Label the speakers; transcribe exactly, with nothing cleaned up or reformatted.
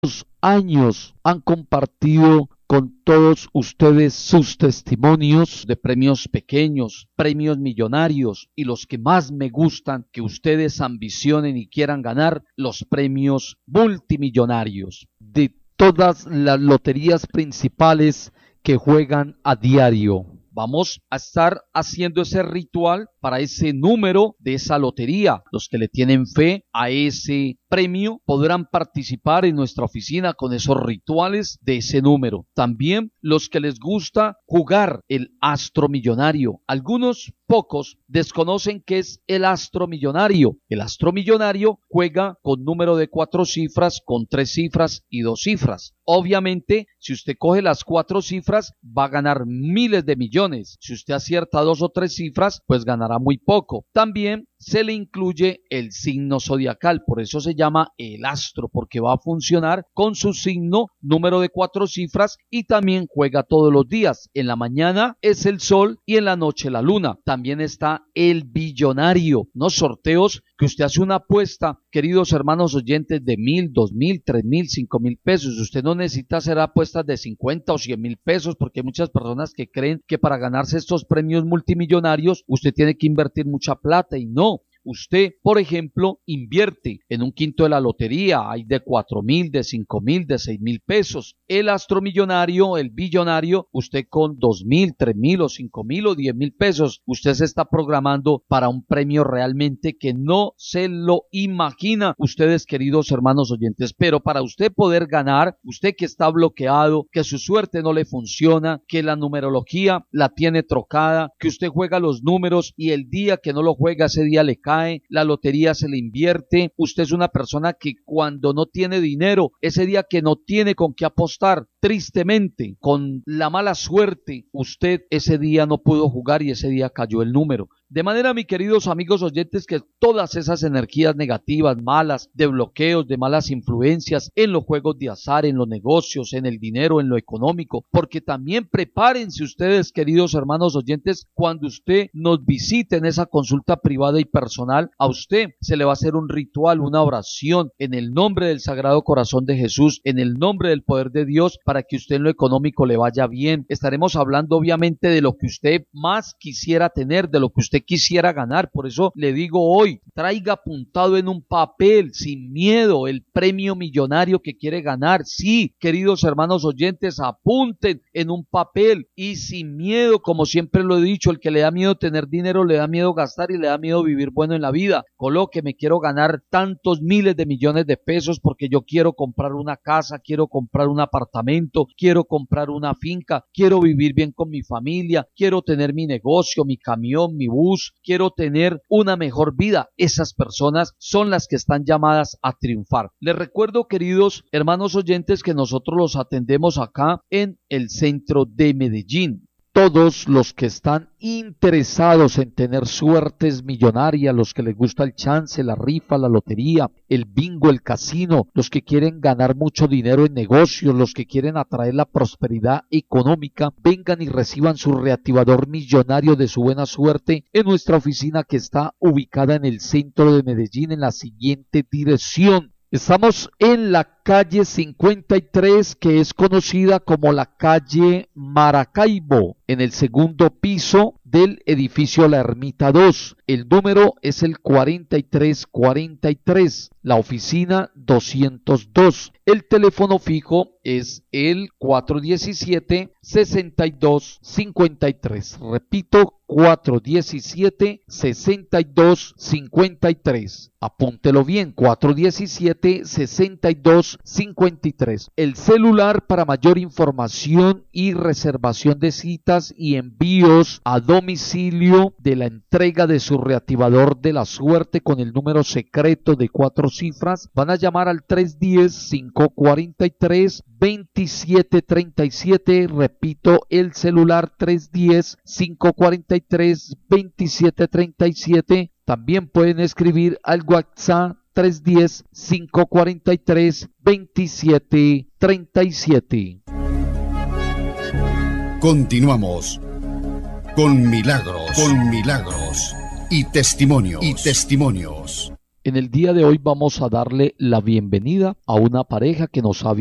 Speaker 1: años han compartido con todos ustedes sus testimonios de premios pequeños, premios millonarios y los que más me gustan que ustedes ambicionen y quieran ganar, los premios multimillonarios de todas las loterías principales que juegan a diario. Vamos a estar haciendo ese ritual para ese número de esa lotería. Los que le tienen fe a ese premio podrán participar en nuestra oficina con esos rituales de ese número. También los que les gusta jugar el astro millonario. Algunos pocos desconocen qué es el astro millonario. El astro millonario juega con número de cuatro cifras, con tres cifras y dos cifras. Obviamente, si usted coge las cuatro cifras, va a ganar miles de millones. Si usted acierta dos o tres cifras, pues ganará muy poco. También se le incluye el signo zodiacal, por eso se llama el astro, porque va a funcionar con su signo, número de cuatro cifras, y también juega todos los días. En la mañana es el sol y en la noche la luna. También está el billonario, unos sorteos que usted hace una apuesta, queridos hermanos oyentes, de mil, dos mil, tres mil, cinco mil pesos. Usted no necesita hacer apuestas de cincuenta o cien mil pesos, porque hay muchas personas que creen que para ganarse estos premios multimillonarios usted tiene que invertir mucha plata, y no. Usted, por ejemplo, invierte en un quinto de la lotería, hay de cuatro mil, de cinco mil, de seis mil pesos. El astromillonario, el billonario, usted con dos mil, tres mil o cinco mil o diez mil pesos, usted se está programando para un premio realmente que no se lo imagina, ustedes, queridos hermanos oyentes. Pero para usted poder ganar, usted que está bloqueado, que su suerte no le funciona, que la numerología la tiene trocada, que usted juega los números y el día que no lo juega, ese día le cae, la lotería se le invierte, usted es una persona que cuando no tiene dinero, ese día que no tiene con qué apostar, tristemente, con la mala suerte, usted ese día no pudo jugar y ese día cayó el número. De manera, mis queridos amigos oyentes, que todas esas energías negativas, malas, de bloqueos, de malas influencias en los juegos de azar, en los negocios, en el dinero, en lo económico, porque también prepárense ustedes, queridos hermanos oyentes, cuando usted nos visite en esa consulta privada y personal, a usted se le va a hacer un ritual, una oración en el nombre del Sagrado Corazón de Jesús, en el nombre del poder de Dios, para que usted en lo económico le vaya bien. Estaremos hablando obviamente de lo que usted más quisiera tener, de lo que usted quisiera ganar. Por eso le digo hoy, traiga apuntado en un papel, sin miedo, el premio millonario que quiere ganar. Sí, queridos hermanos oyentes, apunten en un papel y sin miedo, como siempre lo he dicho, el que le da miedo tener dinero, le da miedo gastar y le da miedo vivir bueno en la vida. Coloque, me quiero ganar tantos miles de millones de pesos porque yo quiero comprar una casa, quiero comprar un apartamento, quiero comprar una finca, quiero vivir bien con mi familia, quiero tener mi negocio, mi camión, mi bus, quiero tener una mejor vida. Esas personas son las que están llamadas a triunfar. Les recuerdo, queridos hermanos oyentes, que nosotros los atendemos acá en el centro de Medellín. Todos los que están interesados en tener suertes millonarias, los que les gusta el chance, la rifa, la lotería, el bingo, el casino, los que quieren ganar mucho dinero en negocios, los que quieren atraer la prosperidad económica, vengan y reciban su reactivador millonario de su buena suerte en nuestra oficina, que está ubicada en el centro de Medellín, en la siguiente dirección. Estamos en la calle cincuenta y tres, que es conocida como la calle Maracaibo, en el segundo piso del edificio La Ermita dos. El número es el cuarenta y tres cuarenta y tres, la oficina doscientos dos. El teléfono fijo es el cuatro diecisiete, sesenta y dos cincuenta y tres. Repito, cuatro diecisiete, sesenta y dos cincuenta y tres. Apúntelo bien, cuatro diecisiete, sesenta y dos cincuenta y tres. El celular para mayor información y reservación de citas y envíos a domicilio de la entrega de su reactivador de la suerte con el número secreto de cuatro cifras, van a llamar al tres uno cero, cinco cuatro tres, dos siete tres siete. Repito, el celular tres uno cero, cinco cuatro tres, dos siete tres siete. También pueden escribir al WhatsApp tres uno cero, cinco cuatro tres, dos siete tres siete.
Speaker 2: Continuamos con Milagros, con Milagros y testimonios, y testimonios.
Speaker 1: En el día de hoy vamos a darle la bienvenida a una pareja que nos ha